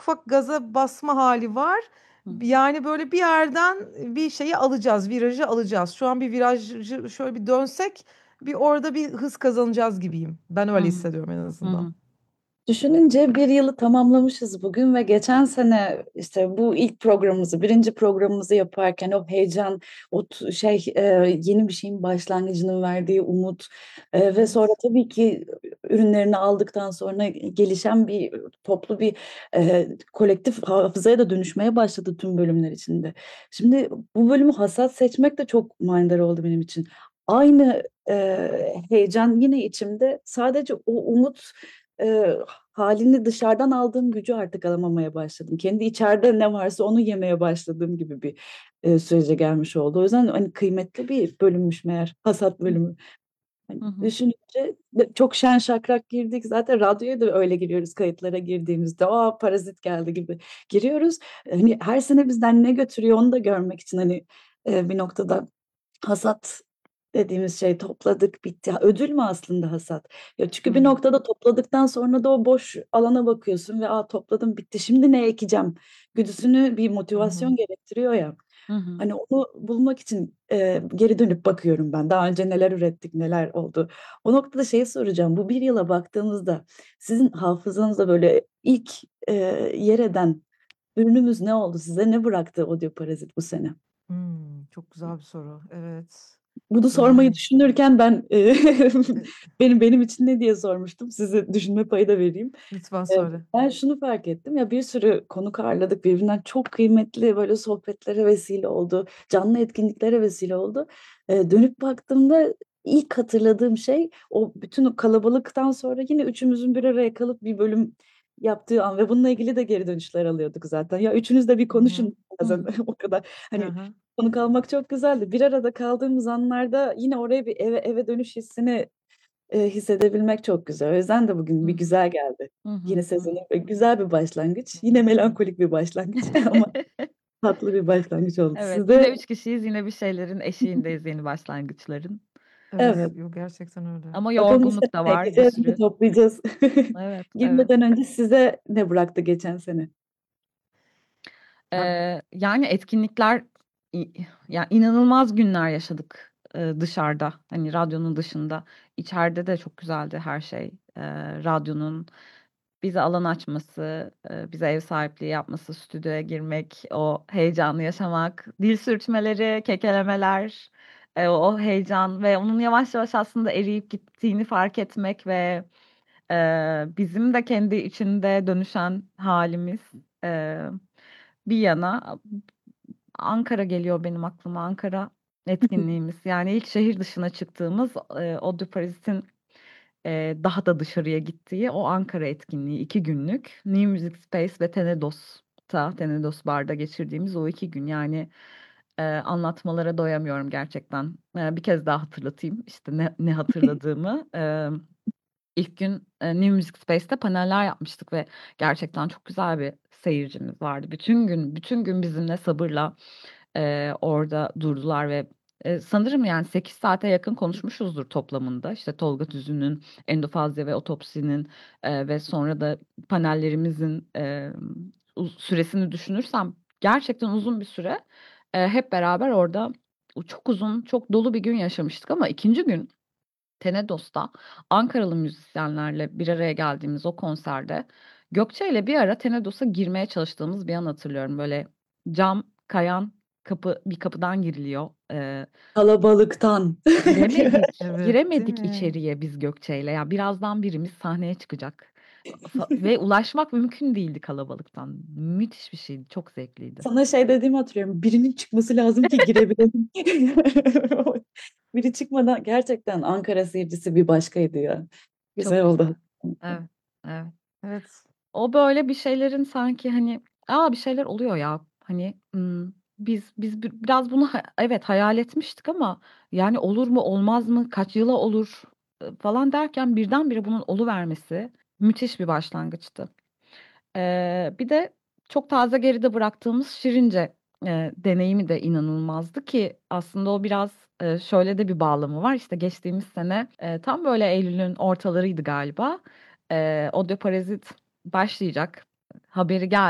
ufak gaza basma hali var. Hı. Yani böyle bir yerden bir şeyi alacağız, virajı alacağız. Şu an bir virajı şöyle bir dönsek bir orada bir hız kazanacağız gibiyim. Ben Hı öyle hı. hissediyorum en Hı azından. hı. Düşününce bir yılı tamamlamışız bugün ve geçen sene işte bu ilk programımızı, birinci programımızı yaparken o heyecan, yeni bir şeyin başlangıcının verdiği umut ve sonra Evet. tabii ki ürünlerini aldıktan sonra gelişen bir toplu bir kolektif hafızaya da dönüşmeye başladı tüm bölümler içinde. Şimdi bu bölümü hasat seçmek de çok manidar oldu benim için. Aynı heyecan yine içimde, sadece o umut e, halini dışarıdan aldığım gücü artık alamamaya başladım. Kendi içeride ne varsa onu yemeye başladığım gibi bir sürece gelmiş oldu. O yüzden hani kıymetli bir bölümmüş meğer hasat bölümü. Hani Hı hı. düşününce çok şen şakrak girdik. Zaten radyoya da öyle giriyoruz kayıtlara girdiğimizde. Aa, parazit geldi gibi giriyoruz. Hani her sene bizden ne götürüyor onu da görmek için hani bir noktada hasat dediğimiz şey topladık bitti. Ödül mü aslında hasat? Ya çünkü bir Hı noktada topladıktan sonra da o boş alana bakıyorsun ve topladım bitti. Şimdi ne ekeceğim? Güdüsünü bir Hı hı. motivasyon gerektiriyor ya. hı. Hı. Hani onu bulmak için geri dönüp bakıyorum ben. Daha önce neler ürettik, neler oldu. O noktada şeyi soracağım. Bu bir yıla baktığımızda sizin hafızanızda böyle ilk e, yer eden ürünümüz ne oldu? Size ne bıraktı Odioparazit bu sene? Çok güzel bir soru. Evet. Bunu sormayı Yani düşünürken ben e, benim için ne diye sormuştum. Size düşünme payı da vereyim. lütfen E, söyle. Ben şunu fark ettim ya, bir sürü konuk ağırladık, birbirinden çok kıymetli böyle sohbetlere vesile oldu. Canlı etkinliklere vesile oldu. Dönüp baktığımda ilk hatırladığım şey o bütün o kalabalıktan sonra yine üçümüzün bir araya kalıp bir bölüm yaptığı an ve bununla ilgili de geri dönüşler alıyorduk zaten. Ya üçünüz de bir Hı hı. konuşun Hı bazen hı. o kadar. Hı Hani hı. konuk almak çok güzeldi. Bir arada kaldığımız anlarda yine oraya bir eve dönüş hissini hissedebilmek çok güzel. O yüzden de Hı bugün bir hı. güzel geldi. Hı hı. Yeni Hı hı. sezonu güzel bir başlangıç. Yine melankolik bir başlangıç ama tatlı bir başlangıç oldu. Evet, Sizde yine üç kişiyiz, yine bir şeylerin eşiğindeyiz, yeni başlangıçların. Evet, evet. yok gerçekten öyle. Ama Bakalım bu yorgunluk da sene var bir geçen sene sürü. toplayacağız. Evet, evet. Girmeden önce size ne bıraktı geçen sene? Ya, Yani etkinlikler, yani inanılmaz günler yaşadık dışarıda. Hani radyonun dışında. İçeride de çok güzeldi her şey. Radyonun bize alan açması, bize ev sahipliği yapması, stüdyoya girmek, o heyecanı yaşamak, dil sürçmeleri, kekelemeler, o heyecan ve onun yavaş yavaş aslında eriyip gittiğini fark etmek ve bizim de kendi içinde dönüşen halimiz e, bir yana. Ankara geliyor benim aklıma. Ankara etkinliğimiz. Yani ilk şehir dışına çıktığımız Eau de Paris'in daha da dışarıya gittiği o Ankara etkinliği 2 günlük. New Music Space ve Tenedos Bar'da geçirdiğimiz o 2 gün. Yani anlatmalara doyamıyorum gerçekten. Bir kez daha hatırlatayım işte ne hatırladığımı. İlk gün New Music Space'te paneller yapmıştık ve gerçekten çok güzel bir seyircimiz vardı. Bütün gün bizimle sabırla orada durdular ve sanırım yani 8 saate yakın konuşmuşuzdur toplamında. İşte Tolga Tüzün'ün endofazya ve otopsinin ve sonra da panellerimizin süresini düşünürsem gerçekten uzun bir süre hep beraber orada çok uzun, çok dolu bir gün yaşamıştık ama ikinci gün Tenedos'ta Ankaralı müzisyenlerle bir araya geldiğimiz o konserde Gökçe ile bir ara Tenedos'a girmeye çalıştığımız bir an hatırlıyorum. Böyle cam kayan bir kapıdan giriliyor. Kalabalıktan. evet, değil Giremedik mi? içeriye biz Gökçe'yle. Ya birazdan birimiz sahneye çıkacak. Ve ulaşmak mümkün değildi kalabalıktan. Müthiş bir şeydi, çok zevkliydi. Sana şey dediğimi hatırlıyorum. Birinin çıkması lazım ki girebilelim. Biri çıkmadan gerçekten Ankara seyircisi bir başkaydı ya. Çok Güzel oldu. güzel. Evet, evet. Evet. O böyle bir şeylerin sanki hani bir şeyler oluyor ya hani biz biraz bunu evet hayal etmiştik ama yani olur mu olmaz mı kaç yıla olur falan derken birdenbire bunun oluvermesi müthiş bir başlangıçtı. Bir de çok taze geride bıraktığımız Şirince deneyimi de inanılmazdı ki aslında o biraz şöyle de bir bağlamı var. İşte geçtiğimiz sene tam böyle Eylül'ün ortalarıydı galiba. Odeoparazit başlayacak haberi geldi.